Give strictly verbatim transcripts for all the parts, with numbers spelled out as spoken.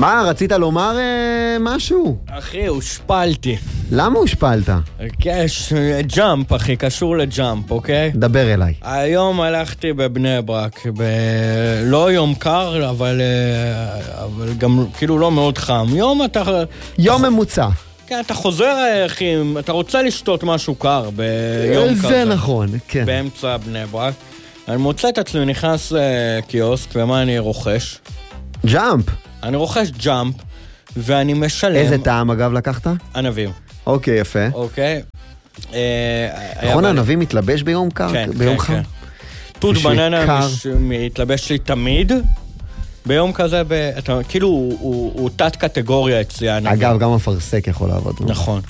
מה, רצית לומר אה, משהו? אחי, הושפלתי. למה הושפלת? קש, ג'אמפ, אחי, קשור לג'אמפ, אוקיי? דבר אליי. היום הלכתי בבני ברק, ב... לא יום קר, אבל, אבל גם כאילו לא מאוד חם. יום אתה... יום אתה... ממוצע. כן, אתה חוזר, אחי, אתה רוצה לשתות משהו קר ביום כזה. זה נכון, כן. באמצע בני ברק. אני מוצא את עצמי, נכנס לקיוסק, ומה אני רוכש? ג'אמפ. אני רוכש ג'אמפ, ואני משלם... איזה טעם אגב לקחת? ענבים. אוקיי, יפה. אוקיי. נכון, ענבים מתלבש ביום קר? כן, ביום כן, חם? כן. תות בננה מתלבש לי תמיד. ביום כזה, כאילו הוא תת קטגוריה אצלי. אגב, גם הפרסק יכול לעבוד. נכון.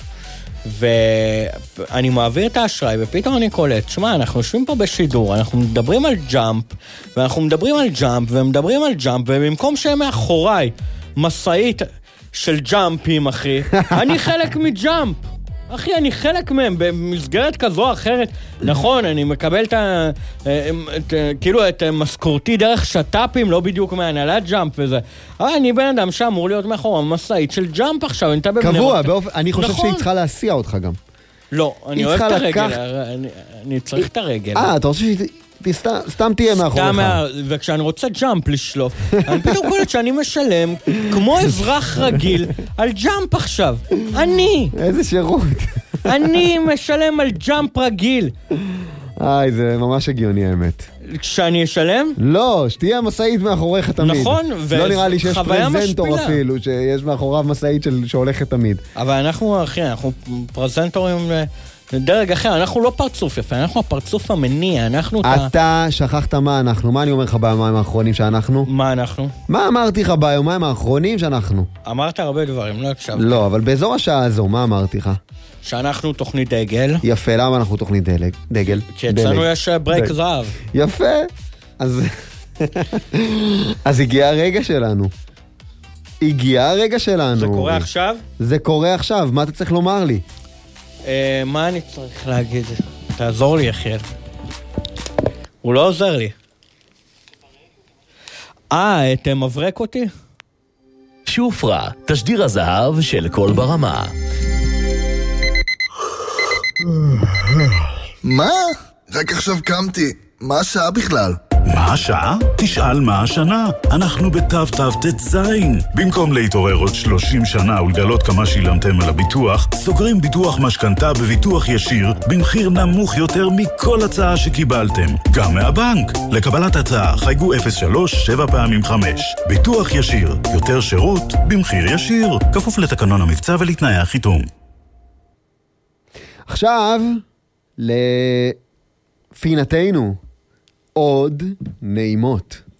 ואני מעביר את האשראי, ופתאום אני קולט, שמה, אנחנו יושבים פה בשידור, אנחנו מדברים על ג'אמפ, ואנחנו מדברים על ג'אמפ, ומדברים על ג'אמפ, ובמקום שהם מאחוריי מסעית של ג'אמפים, אחי, אני חלק מג'אמפ. אחי, אני חלק מהם, במסגרת כזו או אחרת. נכון, אני מקבל את ה... כאילו את משכורתי דרך שטאפים, לא בדיוק מהנהלת ג'אמפ וזה. אבל אני בן אדם שאמור להיות מאחורה מסעית של ג'אמפ עכשיו. קבוע, אני חושב שהיא צריכה להסיע אותך גם. לא, אני אוהב את הרגל. אני צריך את הרגל. אה, אתה רוצה שהיא... סתם תהיה מאחוריך. וכשאני רוצה ג'אמפ לשלוף, אני פתאום קולט שאני משלם כמו אזרח רגיל על ג'אמפ עכשיו. אני. איזה שירות. אני משלם על ג'אמפ רגיל. איי, זה ממש הגיוני האמת. כשאני אשלם? לא, שתהיה מסעית מאחוריך תמיד. נכון, לא נראה לי שיש פרזנטור אפילו, שיש מאחוריו מסעית שהולכת תמיד. אבל אנחנו, אחי, אנחנו פרזנטורים... דרג אחר, אנחנו לא פרצוף יפה, אנחנו הפרצוף המניע, אנחנו... אתה שכחת מה אנחנו, מה אני אומר לך ביומיים האחרונים שאנחנו? מה אנחנו? מה אמרתי לך ביומיים האחרונים שאנחנו? אמרת הרבה דברים, לא הקשבתי. לא, אבל באזור השעה הזו, מה אמרתי לך? שאנחנו תוכנית דגל. יפה, למה אנחנו תוכנית דגל? כי אצלנו יש ברייק זהב. יפה, אז... אז הגיע הרגע שלנו. הגיע הרגע שלנו. זה קורה עכשיו? זה קורה עכשיו, מה אתה צריך לומר לי? מה אני צריך להגיד? תעזור לי, יחיאל. הוא לא עוזר לי. אה, אתה מברק אותי? שופרה, תשדיר הזהב של כל ברמה. מה? רק עכשיו קמתי. מה השעה בכלל? מה השעה? תשאל מה השנה. אנחנו בתו תו תזין. במקום להתעורר עוד שלושים שנה ולגלות כמה שילמתם על הביטוח, סוגרים ביטוח משכנתה בביטוח ישיר במחיר נמוך יותר מכל הצעה שקיבלתם. גם מהבנק. לקבלת הצעה חייגו אפס שלוש שבע פעמים חמש. ביטוח ישיר. יותר שירות במחיר ישיר. כפוף לתקנון המבצע ולתנאי החיתום. עכשיו, לפינתנו. עוד נעימות.